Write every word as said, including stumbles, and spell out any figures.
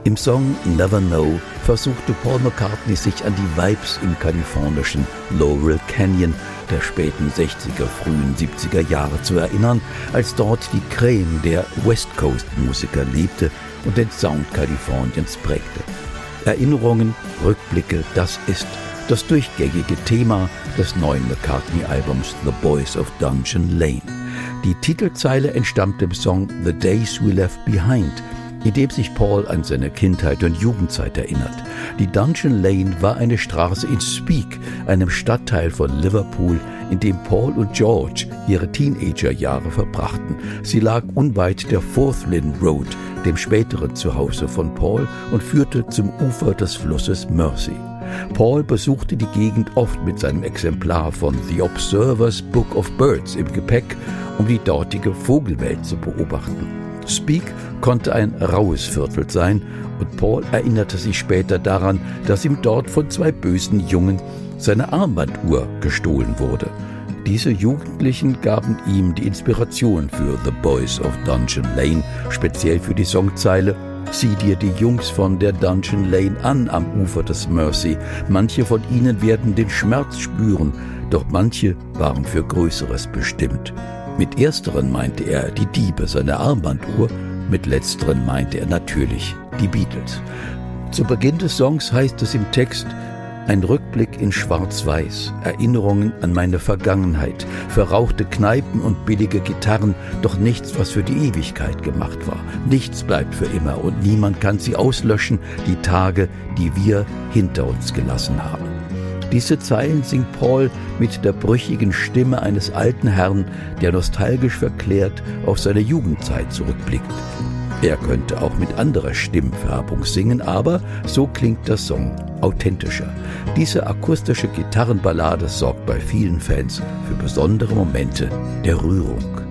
Im Song Never Know versuchte Paul McCartney sich an die Vibes im kalifornischen Laurel Canyon der späten sechziger, frühen siebziger Jahre zu erinnern, als dort die Creme der West Coast Musiker lebte und den Sound Kaliforniens prägte. Erinnerungen, Rückblicke, das ist das durchgängige Thema des neuen McCartney-Albums The Boys of Dungeon Lane. Die Titelzeile entstammt dem Song The Days We Left Behind, in dem sich Paul an seine Kindheit und Jugendzeit erinnert. Die Dungeon Lane war eine Straße in Speke, einem Stadtteil von Liverpool, in dem Paul und George ihre Teenagerjahre verbrachten. Sie lag unweit der Fourth Lynn Road, dem späteren Zuhause von Paul, und führte zum Ufer des Flusses Mersey. Paul besuchte die Gegend oft mit seinem Exemplar von The Observer's Book of Birds im Gepäck, um die dortige Vogelwelt zu beobachten. Speke konnte ein raues Viertel sein, und Paul erinnerte sich später daran, dass ihm dort von zwei bösen Jungen seine Armbanduhr gestohlen wurde. Diese Jugendlichen gaben ihm die Inspiration für The Boys of Dungeon Lane, speziell für die Songzeile „Sieh dir die Jungs von der Dungeon Lane an am Ufer des Mersey. Manche von ihnen werden den Schmerz spüren, doch manche waren für Größeres bestimmt." Mit ersteren meinte er die Diebe seiner Armbanduhr, mit letzteren meinte er natürlich die Beatles. Zu Beginn des Songs heißt es im Text: Ein Rückblick in Schwarz-Weiß, Erinnerungen an meine Vergangenheit, verrauchte Kneipen und billige Gitarren, doch nichts, was für die Ewigkeit gemacht war. Nichts bleibt für immer und niemand kann sie auslöschen, die Tage, die wir hinter uns gelassen haben. Diese Zeilen singt Paul mit der brüchigen Stimme eines alten Herrn, der nostalgisch verklärt auf seine Jugendzeit zurückblickt. Er könnte auch mit anderer Stimmfärbung singen, aber so klingt der Song authentischer. Diese akustische Gitarrenballade sorgt bei vielen Fans für besondere Momente der Rührung.